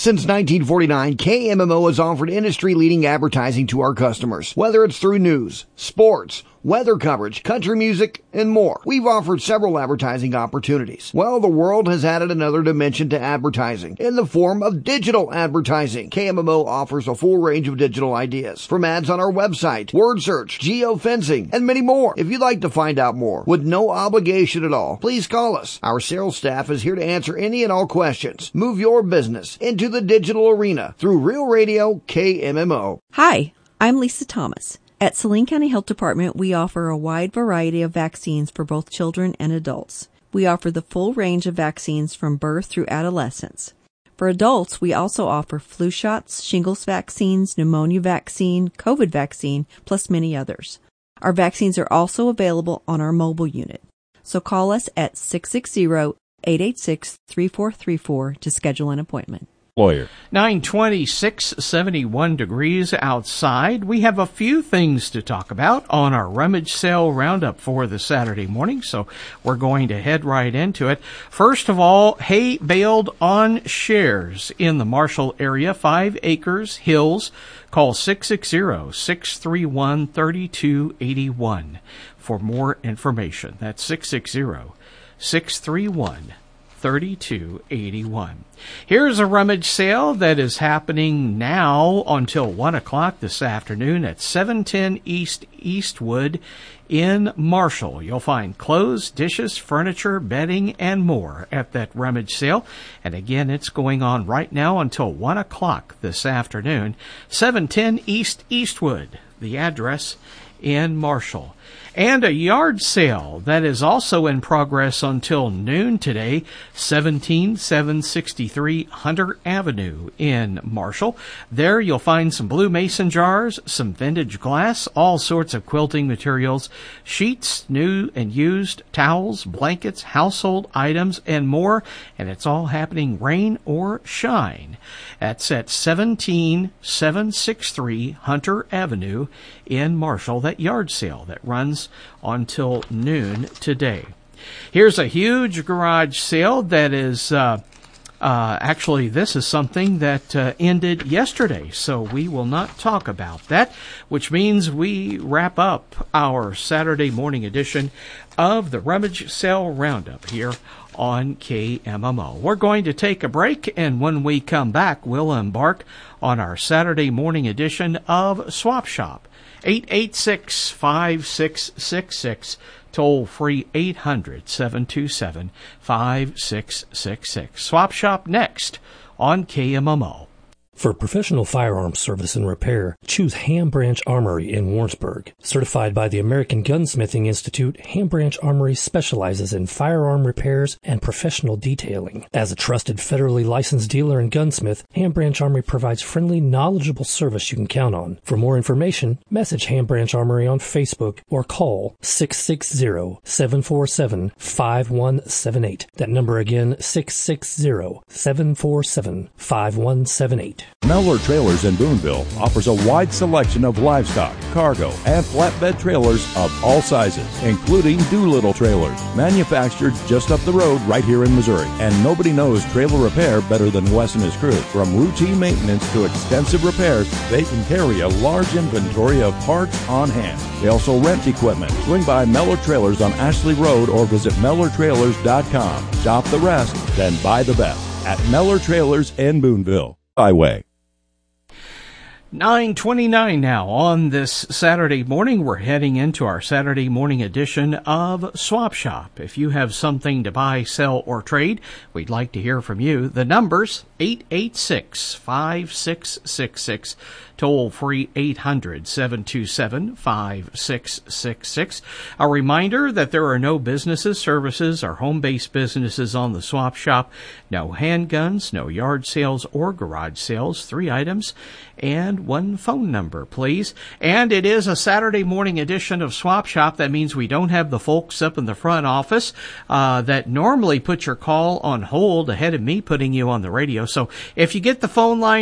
Since 1949, KMMO has offered industry-leading advertising to our customers, whether it's through news, sports, weather coverage, country music, and more. We've offered several advertising opportunities. Well, the world has added another dimension to advertising in the form of digital advertising. KMMO offers a full range of digital ideas, from ads on our website, word search, geofencing, and many more. If you'd like to find out more with no obligation at all, please call us. Our sales staff is here to answer any and all questions. Move your business into the digital arena through Real Radio KMMO. Hi, I'm Lisa Thomas. At Saline County Health Department, we offer a wide variety of vaccines for both children and adults. We offer the full range of vaccines from birth through adolescence. For adults, we also offer flu shots, shingles vaccines, pneumonia vaccine, COVID vaccine, plus many others. Our vaccines are also available on our mobile unit. So call us at 660-886-3434 to schedule an appointment. Lawyer. 9:26, 71 degrees outside. We have a few things to talk about on our rummage sale roundup for the Saturday morning, so we're going to head right into it. First of all, hay baled on shares in the Marshall area, 5 acres, hills. Call 660-631-3281 for more information. That's 660-631-3281. Here's a rummage sale that is happening now until 1 o'clock this afternoon at 710 East Eastwood in Marshall. You'll find clothes, dishes, furniture, bedding, and more at that rummage sale. And again, it's going on right now until 1 o'clock this afternoon. 710 East Eastwood, the address in Marshall. And a yard sale that is also in progress until noon today, 17763 Hunter Avenue in Marshall. There you'll find some blue mason jars, some vintage glass, all sorts of quilting materials, sheets, new and used, towels, blankets, household items, and more. And it's all happening rain or shine. That's at 17763 Hunter Avenue in Marshall, that yard sale that runs until noon today. Here's a huge garage sale that is actually, this is something that ended yesterday, so we will not talk about that, which means we wrap up our Saturday morning edition of the Rummage Sale Roundup here on KMMO. We're going to take a break, and when we come back, we'll embark on our Saturday morning edition of Swap Shop. 886-5666, toll free 800-727-5666. Swap Shop next on KMMO. For professional firearms service and repair, choose Ham Branch Armory in Warrensburg. Certified by the American Gunsmithing Institute, Ham Branch Armory specializes in firearm repairs and professional detailing. As a trusted federally licensed dealer and gunsmith, Ham Branch Armory provides friendly, knowledgeable service you can count on. For more information, message Ham Branch Armory on Facebook or call 660-747-5178. That number again, 660-747-5178. Mellor Trailers in Boonville offers a wide selection of livestock, cargo, and flatbed trailers of all sizes, including Doolittle trailers, manufactured just up the road right here in Missouri. And nobody knows trailer repair better than Wes and his crew. From routine maintenance to extensive repairs, they can carry a large inventory of parts on hand. They also rent equipment. Swing by Mellor Trailers on Ashley Road or visit MellerTrailers.com. Shop the rest, then buy the best at Mellor Trailers in Boonville. Highway. 9:29 now on this Saturday morning. We're heading into our Saturday morning edition of Swap Shop. If you have something to buy, sell, or trade, we'd like to hear from you. The number's 886-5666. Toll free 800-727-5666. A reminder that there are no businesses, services, or home-based businesses on the Swap Shop. No handguns, no yard sales or garage sales. 3 items and 1 phone number, please. And it is a Saturday morning edition of Swap Shop. That means we don't have the folks up in the front office that normally put your call on hold ahead of me putting you on the radio. So if you get the phone line